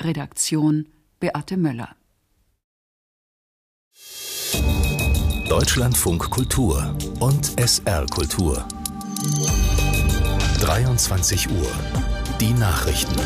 Redaktion Beate Möller. Deutschlandfunk Kultur und SR Kultur. 23 Uhr. Die Nachrichten.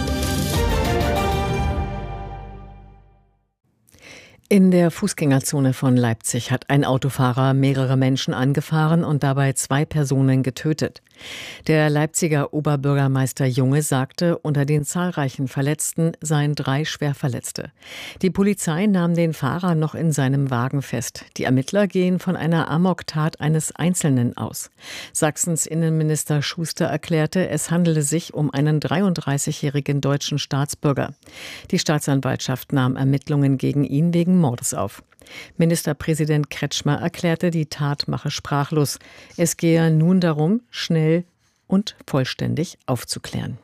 In der Fußgängerzone von Leipzig hat ein Autofahrer mehrere Menschen angefahren und dabei 2 Personen getötet. Der Leipziger Oberbürgermeister Junge sagte, unter den zahlreichen Verletzten seien 3 Schwerverletzte. Die Polizei nahm den Fahrer noch in seinem Wagen fest. Die Ermittler gehen von einer Amoktat eines Einzelnen aus. Sachsens Innenminister Schuster erklärte, es handele sich um einen 33-jährigen deutschen Staatsbürger. Die Staatsanwaltschaft nahm Ermittlungen gegen ihn wegen Mordes auf. Ministerpräsident Kretschmer erklärte, die Tat mache sprachlos. Es gehe nun darum, schnell und vollständig aufzuklären.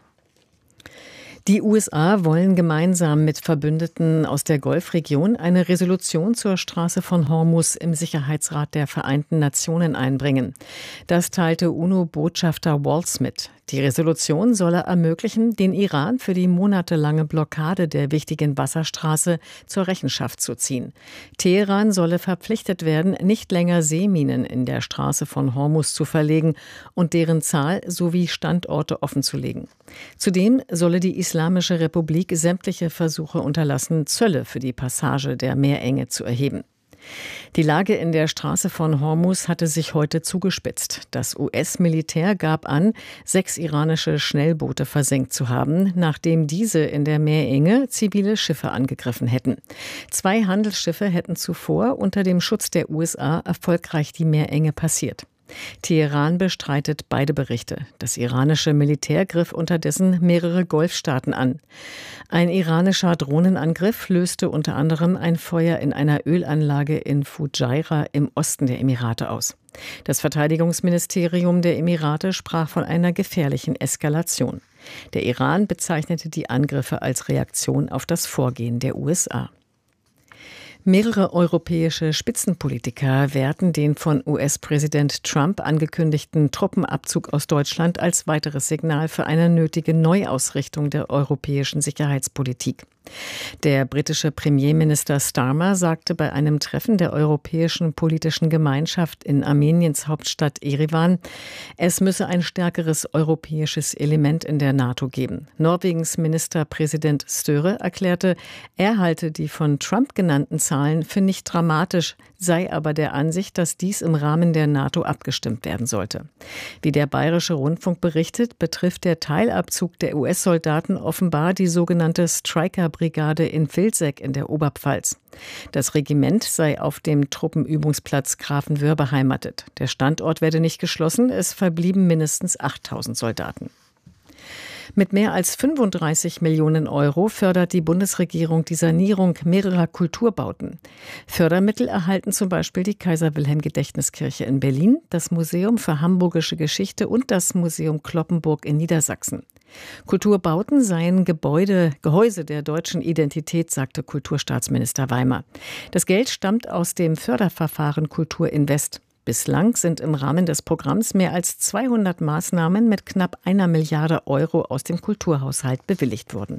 Die USA wollen gemeinsam mit Verbündeten aus der Golfregion eine Resolution zur Straße von Hormuz im Sicherheitsrat der Vereinten Nationen einbringen. Das teilte UNO-Botschafter Waltz mit. Die Resolution solle ermöglichen, den Iran für die monatelange Blockade der wichtigen Wasserstraße zur Rechenschaft zu ziehen. Teheran solle verpflichtet werden, nicht länger Seeminen in der Straße von Hormuz zu verlegen und deren Zahl sowie Standorte offenzulegen. Zudem solle die Islamische Republik sämtliche Versuche unterlassen, Zölle für die Passage der Meerenge zu erheben. Die Lage in der Straße von Hormuz hatte sich heute zugespitzt. Das US-Militär gab an, 6 iranische Schnellboote versenkt zu haben, nachdem diese in der Meerenge zivile Schiffe angegriffen hätten. 2 Handelsschiffe hätten zuvor unter dem Schutz der USA erfolgreich die Meerenge passiert. Teheran bestreitet beide Berichte. Das iranische Militär griff unterdessen mehrere Golfstaaten an. Ein iranischer Drohnenangriff löste unter anderem ein Feuer in einer Ölanlage in Fujairah im Osten der Emirate aus. Das Verteidigungsministerium der Emirate sprach von einer gefährlichen Eskalation. Der Iran bezeichnete die Angriffe als Reaktion auf das Vorgehen der USA. Mehrere europäische Spitzenpolitiker werten den von US-Präsident Trump angekündigten Truppenabzug aus Deutschland als weiteres Signal für eine nötige Neuausrichtung der europäischen Sicherheitspolitik. Der britische Premierminister Starmer sagte bei einem Treffen der europäischen politischen Gemeinschaft in Armeniens Hauptstadt Erivan, es müsse ein stärkeres europäisches Element in der NATO geben. Norwegens Ministerpräsident Støre erklärte, er halte die von Trump genannten Zahlen für nicht dramatisch, sei aber der Ansicht, dass dies im Rahmen der NATO abgestimmt werden sollte. Wie der Bayerische Rundfunk berichtet, betrifft der Teilabzug der US-Soldaten offenbar die sogenannte Stryker-Brigade in Vilseck in der Oberpfalz. Das Regiment sei auf dem Truppenübungsplatz Grafenwöhr beheimatet. Der Standort werde nicht geschlossen, es verblieben mindestens 8.000 Soldaten. Mit mehr als 35 Millionen Euro fördert die Bundesregierung die Sanierung mehrerer Kulturbauten. Fördermittel erhalten zum Beispiel die Kaiser-Wilhelm-Gedächtniskirche in Berlin, das Museum für Hamburgische Geschichte und das Museum Cloppenburg in Niedersachsen. Kulturbauten seien Gehäuse der deutschen Identität, sagte Kulturstaatsminister Weimer. Das Geld stammt aus dem Förderverfahren Kultur Invest. Bislang sind im Rahmen des Programms mehr als 200 Maßnahmen mit knapp 1 Milliarde Euro aus dem Kulturhaushalt bewilligt worden.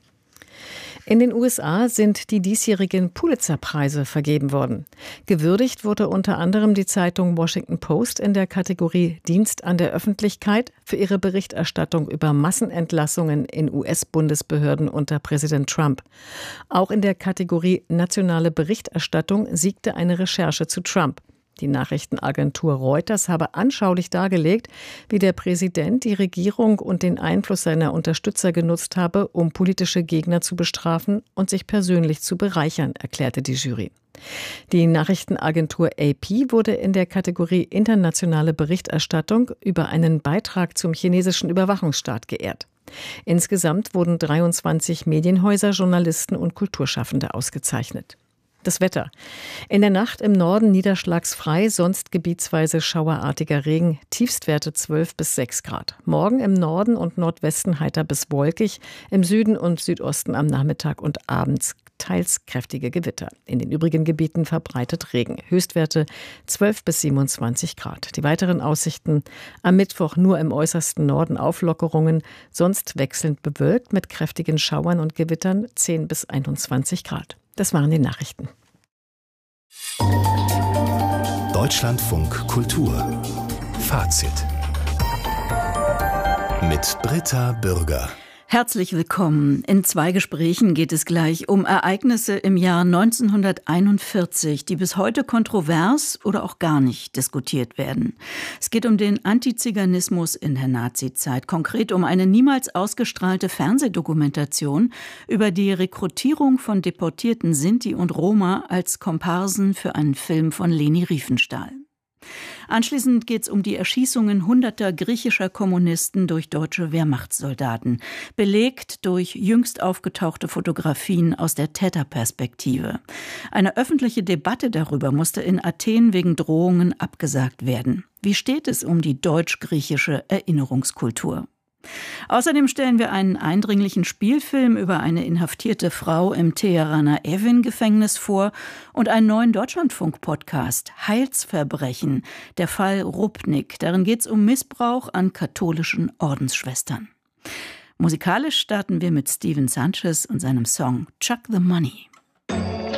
In den USA sind die diesjährigen Pulitzer-Preise vergeben worden. Gewürdigt wurde unter anderem die Zeitung Washington Post in der Kategorie Dienst an der Öffentlichkeit für ihre Berichterstattung über Massenentlassungen in US-Bundesbehörden unter Präsident Trump. Auch in der Kategorie Nationale Berichterstattung siegte eine Recherche zu Trump. Die Nachrichtenagentur Reuters habe anschaulich dargelegt, wie der Präsident die Regierung und den Einfluss seiner Unterstützer genutzt habe, um politische Gegner zu bestrafen und sich persönlich zu bereichern, erklärte die Jury. Die Nachrichtenagentur AP wurde in der Kategorie Internationale Berichterstattung über einen Beitrag zum chinesischen Überwachungsstaat geehrt. Insgesamt wurden 23 Medienhäuser, Journalisten und Kulturschaffende ausgezeichnet. Das Wetter. In der Nacht im Norden niederschlagsfrei, sonst gebietsweise schauerartiger Regen, Tiefstwerte 12 bis 6 Grad. Morgen im Norden und Nordwesten heiter bis wolkig, im Süden und Südosten am Nachmittag und abends teils kräftige Gewitter. In den übrigen Gebieten verbreitet Regen. Höchstwerte 12 bis 27 Grad. Die weiteren Aussichten: am Mittwoch nur im äußersten Norden Auflockerungen, sonst wechselnd bewölkt mit kräftigen Schauern und Gewittern 10 bis 21 Grad. Das waren die Nachrichten. Deutschlandfunk Kultur Fazit mit Britta Bürger. Herzlich willkommen. In 2 Gesprächen geht es gleich um Ereignisse im Jahr 1941, die bis heute kontrovers oder auch gar nicht diskutiert werden. Es geht um den Antiziganismus in der Nazizeit, konkret um eine niemals ausgestrahlte Fernsehdokumentation über die Rekrutierung von deportierten Sinti und Roma als Komparsen für einen Film von Leni Riefenstahl. Anschließend geht es um die Erschießungen hunderter griechischer Kommunisten durch deutsche Wehrmachtssoldaten, belegt durch jüngst aufgetauchte Fotografien aus der Täterperspektive. Eine öffentliche Debatte darüber musste in Athen wegen Drohungen abgesagt werden. Wie steht es um die deutsch-griechische Erinnerungskultur? Außerdem stellen wir einen eindringlichen Spielfilm über eine inhaftierte Frau im Teheraner Evin-Gefängnis vor und einen neuen Deutschlandfunk-Podcast, Heilsverbrechen, der Fall Rupnik. Darin geht es um Missbrauch an katholischen Ordensschwestern. Musikalisch starten wir mit Steven Sanchez und seinem Song Chuck the Money.